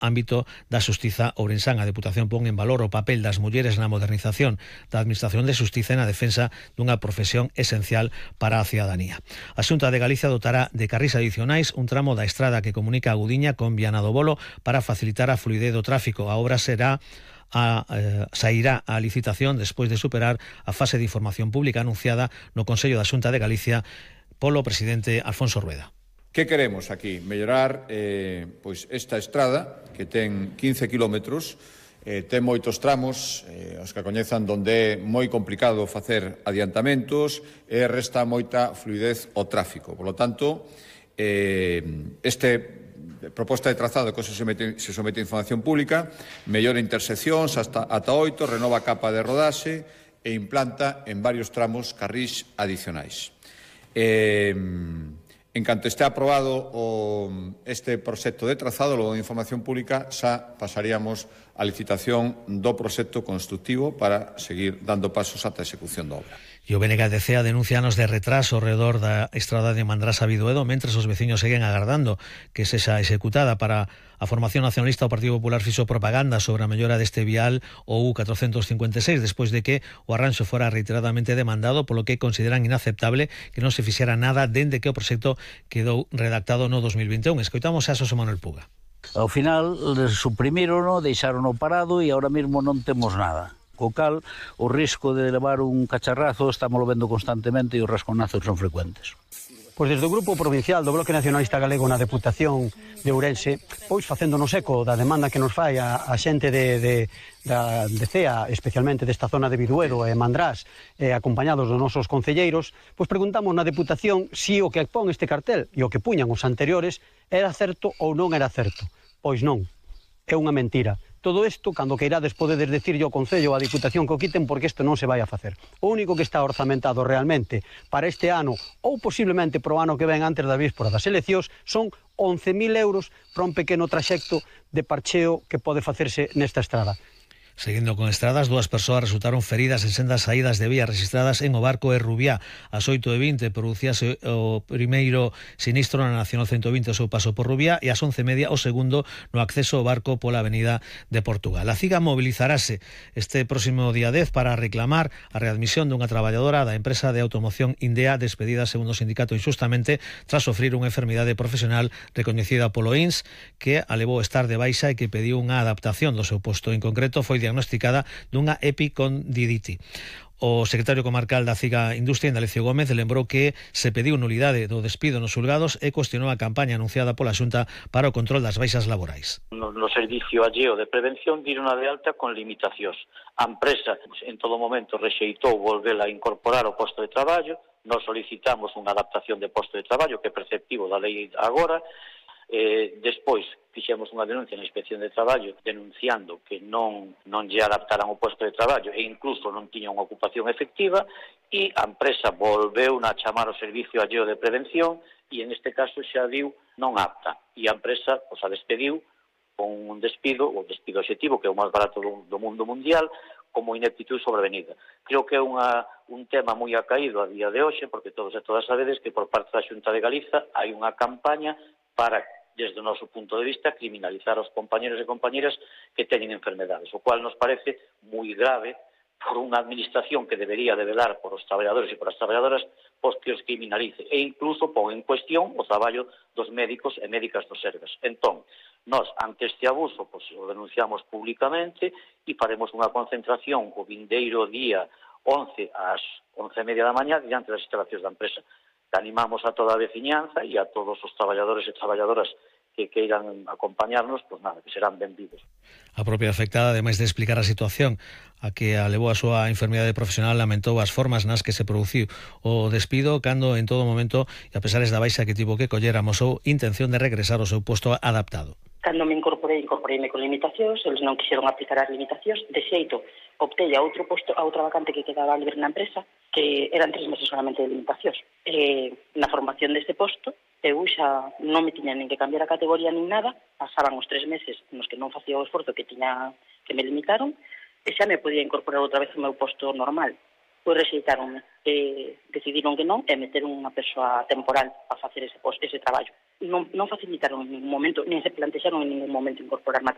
ámbito da xustiza ourensán. A Deputación pon en valor o papel das mulleres na modernización da Administración de Xustiza e na defensa dunha profesión esencial para a cidadanía. A Xunta de Galicia dotará de carrís adicionais un tramo da estrada que comunica a Gudiña con Viana do Bolo para facilitar a fluidez do tráfico. A obra sairá a licitación despois de superar a fase de información pública anunciada no Consello da Xunta de Galicia polo presidente Alfonso Rueda. Que queremos aquí? Mellorar pois esta estrada que ten 15 kilómetros, ten moitos tramos, os que coñezan donde é moi complicado facer adiantamentos e resta moita fluidez ao tráfico. Por lo tanto, proposta de trazado que se somete a información pública, mellora interseccións ata 8, renova a capa de rodaxe e implanta en varios tramos carrís adicionais. En canto este aprobado este proxecto de trazado, logo de información pública, xa pasaríamos a licitación do proxecto constructivo para seguir dando pasos ata a execución da obra. E o BNG denuncia anos de retraso ao redor da estrada de Mandrasa-Biduedo, mentres os veciños seguen agardando que sexa executada. Para a Formación Nacionalista, o Partido Popular fixo propaganda sobre a mellora deste vial o U456, despois de que o arranxo fora reiteradamente demandado, polo que consideran inaceptable que non se fixera nada dende que o proxecto quedou redactado no 2021. Escoitamos a Xosé Manuel Puga. Ao final, suprimirono, deixarono parado e ahora mesmo non temos nada. Co cal, o risco de levar un cacharrazo estámoslo vendo constantemente e os rasconazos son frecuentes. Pois desde o Grupo Provincial do Bloque Nacionalista Galego na Deputación de Ourense, pois facéndonos eco da demanda que nos fai a xente de CEA, especialmente desta zona de Biduedo e Mandrás, acompañados dos nosos concelleiros, pois preguntamos na Deputación si o que pon este cartel e o que puñan os anteriores era certo ou non era certo. Pois non, é unha mentira. Todo isto, cando queirades, podedes decirlle ao Concello ou á Diputación que o quiten, porque isto non se vai a facer. O único que está orzamentado realmente para este ano, ou posiblemente para o ano que ven antes da víspora das eleccións, son 11.000 euros para un pequeno traxecto de parcheo que pode facerse nesta estrada. Seguindo con estradas, 2 persoas resultaron feridas en sendas saídas de vía registradas en Obarco e Rubiá. Ás 8:20 producíase o primeiro sinistro na Nacional 120 ao seu paso por Rubiá e ás 11:30 o segundo no acceso ao Barco pola Avenida de Portugal. A CIGA mobilizarase este próximo día 10 para reclamar a readmisión dunha traballadora da empresa de automoción Indea despedida segundo o sindicato injustamente tras sofrir unha enfermidade profesional recoñecida polo INS que a levou a estar de baixa e que pediu unha adaptación do seu posto. En concreto, foi diagnosticada dunha epicondilite. O secretario comarcal da CIGA Industria, Indalecio Gómez, lembrou que se pediu nulidade do despido nos xulgados e cuestionou a campaña anunciada pola Xunta para o control das baixas laborais. No servicio alleo de prevención dirona de alta con limitacións. A empresa en todo momento rexeitou volvela a incorporar ao posto de traballo. Nos solicitamos unha adaptación de posto de traballo que é preceptivo da lei agora. Despois fixemos unha denuncia na Inspección de Traballo denunciando que non lle adaptaran o posto de traballo e incluso non tiña unha ocupación efectiva e a empresa volveu a chamar ao servicio alleo de prevención e en este caso xa diu non apta e a empresa a despediu con un despido, o despido obxectivo que é o máis barato do mundo mundial como ineptitud sobrevenida. Creo que é un tema moi acaído a día de hoxe porque todos e todas sabedes que por parte da Xunta de Galiza hai unha campaña para desde o noso punto de vista, criminalizar aos compañeros e compañeras que teñen enfermedades, o cual nos parece moi grave por unha administración que debería de velar por os traballadores e por as traballadoras, pois que os criminalice e incluso pon en cuestión o traballo dos médicos e médicas do Sergas. Entón, nós, ante este abuso, pois, o denunciamos públicamente e faremos unha concentración o vindeiro día 11 ás 11:30 da mañá diante das instalacións da empresa. Animamos a toda a veciñanza e a todos os traballadores e traballadoras que queiran acompañarnos, pois nada, que serán benvidos. A propia afectada, ademais de explicar a situación a que a levou a súa enfermidade profesional, lamentou as formas nas que se produciu o despido cando en todo momento, e a pesares da baixa que tivo que coller, amosou intención de regresar ao seu posto adaptado. Cando me incorporeime con limitacións, eles non quixeron aplicar as limitacións, de xeito optei a outro posto, a outra vacante que quedaba libre na empresa, que eran 3 meses solamente de limitacións. Na formación deste posto, eu xa non me tiña nin que cambiar a categoría nin nada, pasaban os 3 meses nos que non facía o esforzo que me limitaron, e xa me podía incorporar outra vez ao meu posto normal. Pois rexeitaronme, decidiron que non, e meter unha persoa temporal a facer ese traballo. Non facilitaron en ningún momento, nin se plantexaron en ningún momento incorporarme